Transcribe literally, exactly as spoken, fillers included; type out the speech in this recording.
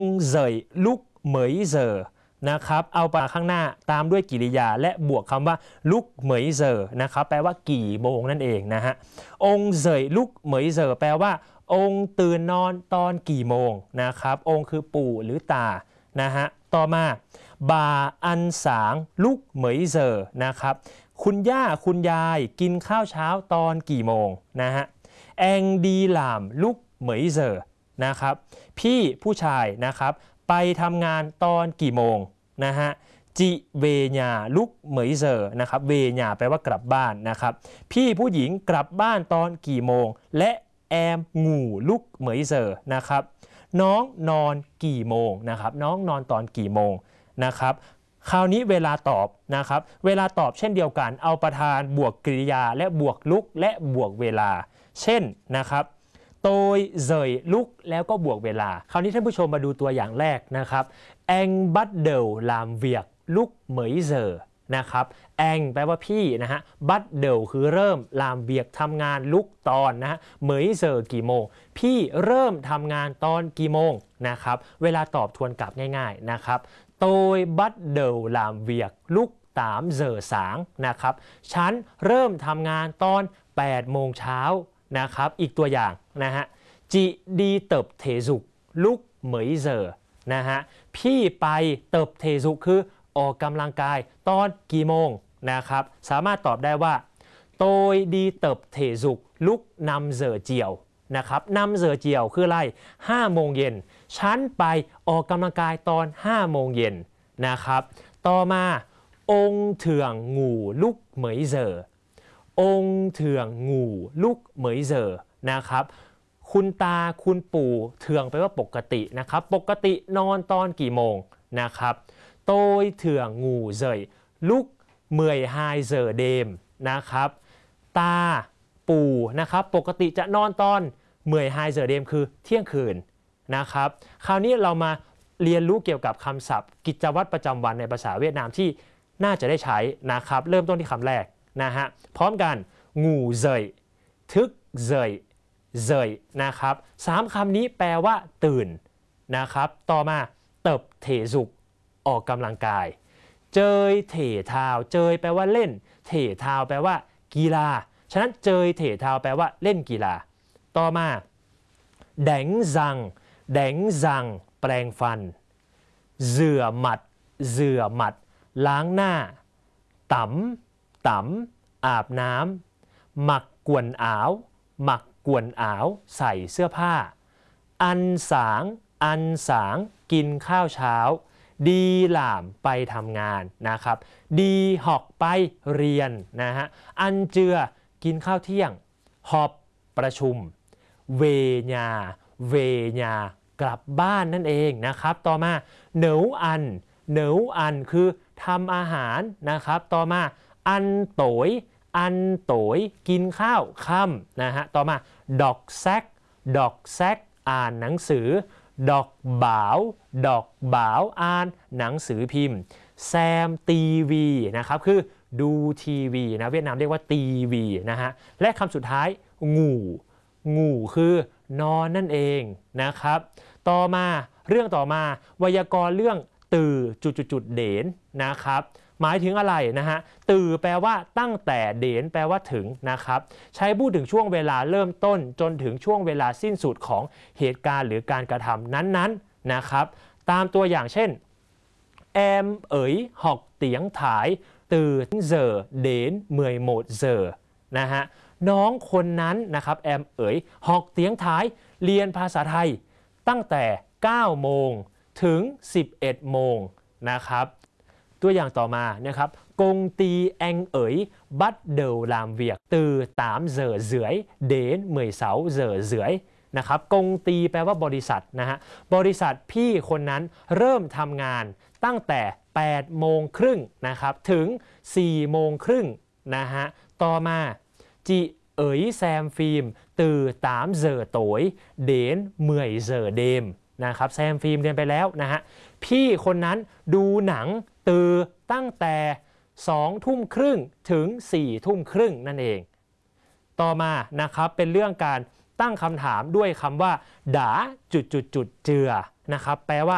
เสยลุกเหมยเสอนะครับเอาไปข้างหน้าตามด้วยกริยาและบวกคำว่าลุกเหมยเสอนะครับแปลว่ากี่โมงนั่นเองนะฮะองเสยลุกเหมยเสอแปลว่าองค์ตื่นนอนตอนกี่โมงนะครับองค์คือปู่หรือตานะฮะต่อมาบาอันสางลุกเหมยเสอนะครับคุณย่าคุณยายกินข้าวเช้าตอนกี่โมงนะฮะแองดีหลามลุกเหมยเสอนะครับพี่ผู้ชายนะครับไปทำงานตอนกี่โมงนะฮะจิเวญาลุกเหมยเซอร์นะครับเวญาแปลว่ากลับบ้านนะครับพี่ผู้หญิงกลับบ้านตอนกี่โมงและแอมงูลุกเหมยเซอร์นะครับน้องนอนกี่โมงนะครับน้องนอนตอนกี่โมงนะครับคราวนี้เวลาตอบนะครับเวลาตอบเช่นเดียวกันเอาประธานบวกกริยาและบวกลุกและบวกเวลาเช่นนะครับโดยเสยลุกแล้วก็บวกเวลาคราวนี้ท่านผู้ชมมาดูตัวอย่างแรกนะครับแองบัตเดลลามเวียกลุกเหมยเสอนะครับแองแปลว่าพี่นะฮะบัตเดลคือเริ่มลามเวียกทำงานลุกตอนนะฮะเหมยเสอกี่โมงพี่เริ่มทำงานตอนกี่โมงนะครับเวลาตอบทวนกลับง่ายๆนะครับโดยบัตเดลลามเวียกลุกตามเสอสางนะครับฉันเริ่มทำงานตอนแปดโมงเช้านะครับอีกตัวอย่างนะฮะจีดีเติบเทสุกลุกเหมยเสอนะฮะพี่ไปเติบเทสุกคือออกกำลังกายตอนกี่โมงนะครับสามารถตอบได้ว่าโดยดีเติบเทสุกลุกนำเสอเจียวนะครับนำเสอเจียวคืออะไรห้าโมงเย็นฉันไปออกกำลังกายตอนห้าโมงเย็นนะครับต่อมาองเถื่องงูลุกเหมยเสอองเถื่องงูลุกเหมยเสอนะครับคุณตาคุณปู่เถื่องไปว่าปกตินะครับปกตินอนตอนกี่โมงนะครับโดยเถื่องงูเสยลุกเมื่อยไฮเสอเดมนะครับตาปู่นะครับปกติจะนอนตอนเมื่อยไฮเสอเดมคือเที่ยงคืนนะครับคราวนี้เรามาเรียนรู้เกี่ยวกับคำศัพท์กิจวัตรประจำวันในภาษาเวียดนามที่น่าจะได้ใช้นะครับเริ่มต้นที่คำแรกนะฮะพร้อมกันงูเสยทึกเสยเสยนะครับสามคำนี้แปลว่าตื่นนะครับต่อมาเติบเถสุกออกกำลังกายเจยเถเท้าเจยแปลว่าเล่นเถเท้าแปลว่ากีฬาฉะนั้นเจยเถเท้าแปลว่าเล่นกีฬาต่อมาแดงซังแดงซังแปรงฟันเสื่อหมัดเสื่อหมัดล้างหน้าต๋ำต๋ำอาบน้ำหมักกวนอ้าวหมักกวนอ้าวใส่เสื้อผ้าอันสางอันสางกินข้าวเช้าดีหลามไปทำงานนะครับดีหอกไปเรียนนะฮะอันเจือกินข้าวเที่ยงหอบประชุมเวญาเวญากลับบ้านนั่นเองนะครับต่อมาเหนียวอันเหนียวอันคือทำอาหารนะครับต่อมาอันโตยอันโตยกินข้าวค่ำนะฮะต่อมาดอกแซกดอกแซกอ่านหนังสือดอกบ่าวดอกบ่าวอ่านหนังสือพิมพ์แซมทีวีนะครับคือดูทีวีนะเวียดนามเรียกว่าทีวีนะฮะและคำสุดท้ายงูงูคือนอนนั่นเองนะครับต่อมาเรื่องต่อมาไวยากรณ์เรื่องตื่อจุดๆเด่นนะครับหมายถึงอะไรนะฮะตื่อแปลว่าตั้งแต่เด่นแปลว่าถึงนะครับใช้พูดถึงช่วงเวลาเริ่มต้นจนถึงช่วงเวลาสิ้นสุดของเหตุการณ์หรือการกระทำนั้นๆนะครับตามตัวอย่างเช่นแอมเอ๋ยหอกเตียงถ่ายตื่นเจอเด่นเมื่อยหมดเจอนะฮะน้องคนนั้นนะครับแอมเอ๋ยหอกเตียงถ่ายเรียนภาษาไทยตั้งแต่เก้าโมงถึงสิบเอ็ดโมงนะครับตัวอย่างต่อมานะครับกงตีแองเอ๋ยบัดเดลลามเวียกตือตามเจอเสือยเดนเมื่อยเสาเจอเสือยนะครับกงตีแปลว่าบริษัทนะฮะบริษัทพี่คนนั้นเริ่มทำงานตั้งแต่แปดโมงครึ่งนะครับถึงสี่โมงครึ่งนะฮะต่อมาจิเอ๋ยแซมฟิล์มตือตามเจอโตยเดนเมื่อยเจอเดมนะครับแซมฟิล์มเรียนไปแล้วนะฮะพี่คนนั้นดูหนังตื่นตั้งแต่สองทุ่มครึ่งถึงสี่ทุ่มครึ่งนั่นเองต่อมานะครับเป็นเรื่องการตั้งคำถามด้วยคำว่าด่าจุดจุดจุดเจือนะครับแปลว่า